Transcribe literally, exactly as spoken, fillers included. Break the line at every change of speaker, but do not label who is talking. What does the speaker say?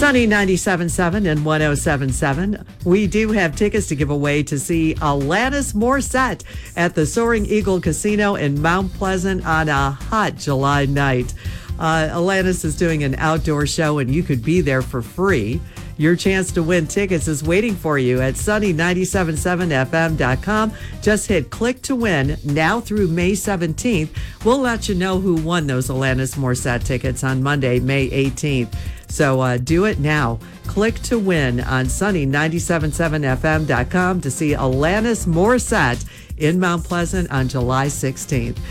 Sunny ninety-seven point seven and one oh seven point seven. We do have tickets to give away to see Alanis Morissette at the Soaring Eagle Casino in Mount Pleasant on a hot July night. Uh, Alanis is doing an outdoor show, and you could be there for free. Your chance to win tickets is waiting for you at sunny nine seven seven f m dot com. Just hit click to win now through May seventeenth. We'll let you know who won those Alanis Morissette tickets on Monday, May eighteenth. So uh, do it now. Click to win on sunny nine seven seven f m dot com to see Alanis Morissette in Mount Pleasant on July sixteenth.